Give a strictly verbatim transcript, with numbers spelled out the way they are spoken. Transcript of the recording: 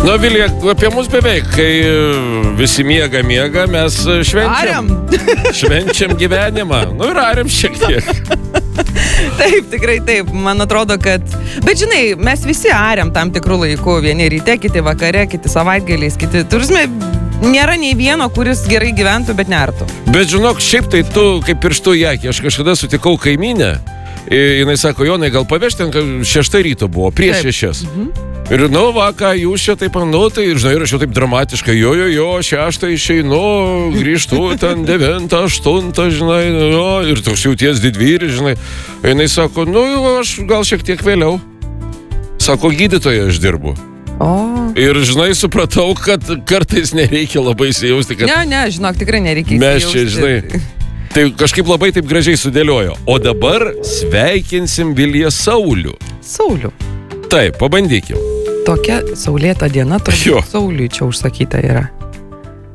Nu, Vilija, apie mus beveik, kai visi miega, miega, mes švenčiam. Ariam. Švenčiam gyvenimą. Nu ir ariam šiek tiek. Taip, tikrai taip. Man atrodo, kad... Bet žinai, mes visi ariam tam tikrų laikų. Vieni ryte, kiti vakare, kiti savaitgaliais, kiti... Turisme, nėra nei vieno, kuris gerai gyventų, bet nertų. Bet žinok, šiaip tai tu kaip pirštų į akį. Aš kažkada sutikau kaimynę. Jinai sako, Jonai, gal pavežti, šešta ryto buvo, prieš šešias. Mhm. Ir, nu, va, ką jūs čia taip, nu, tai, žinai, ir aš jau taip dramatiškai, jo, jo, jo, šeštą išeinu, grįžtu ten devintą, aštuntą, žinai, jo, ir toks jauties didvyris, žinai. Ir jinai sako, nu, aš gal šiek tiek vėliau. Sako, gydytoja aš dirbu. O. Ir, žinai, supratau, kad kartais nereikia labai įsijausti, kad... Ne, ne, žinok, tikrai nereikia mes įsijausti. čia, žinai, tai kažkaip labai taip gražiai sudėliojo. O dabar sveikinsim Viliją Saulių. Saulių. Taip, pabandykim. Tokia saulėta diena, turbūt Sauliui čia užsakyta yra.